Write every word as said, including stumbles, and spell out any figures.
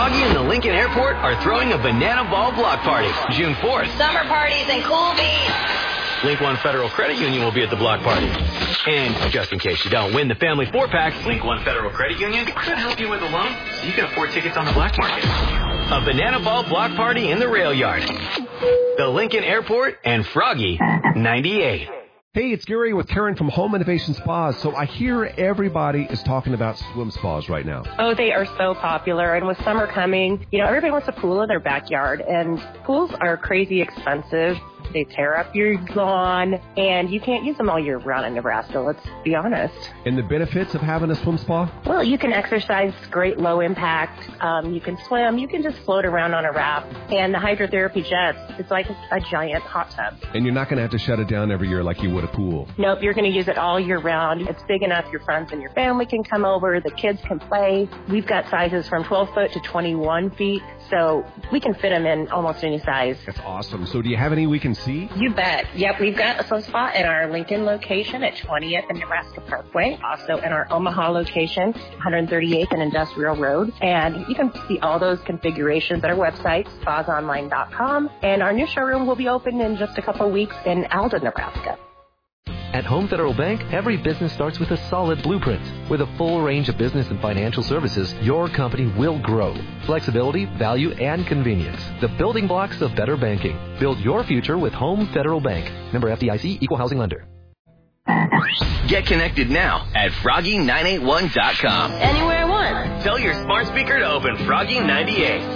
Froggy and the Lincoln Airport are throwing a Banana Ball block party June fourth. Summer parties and cool beans. Link One Federal Credit Union will be at the block party. And just in case you don't win the family four-pack, Link One Federal Credit Union could help you with a loan so you can afford tickets on the black market. A Banana Ball block party in the rail yard. The Lincoln Airport and Froggy ninety-eight. Hey, it's Gary with Karen from Home Innovation Spas. So I hear everybody is talking about swim spas right now. Oh, they are so popular. And with summer coming, you know, everybody wants a pool in their backyard. And pools are crazy expensive. They tear up your lawn, and you can't use them all year round in Nebraska, let's be honest. And the benefits of having a swim spa? Well, you can exercise great low impact. Um, you can swim. You can just float around on a raft. And the hydrotherapy jets, it's like a giant hot tub. And you're not going to have to shut it down every year like you would a pool. Nope, you're going to use it all year round. It's big enough your friends and your family can come over. The kids can play. We've got sizes from twelve foot to twenty-one feet. So we can fit them in almost any size. That's awesome. So do you have any we can see? You bet. Yep, we've got a swim spot in our Lincoln location at twentieth and Nebraska Parkway. Also in our Omaha location, one thirty-eighth and Industrial Road. And you can see all those configurations at our website, spas online dot com. And our new showroom will be open in just a couple of weeks in Alden, Nebraska. At Home Federal Bank, every business starts with a solid blueprint. With a full range of business and financial services, your company will grow. Flexibility, value, and convenience. The building blocks of better banking. Build your future with Home Federal Bank. Member F D I C, Equal Housing Lender. Get connected now at froggy nine eight one dot com. Anywhere I want. Tell your smart speaker to open Froggy ninety-eight.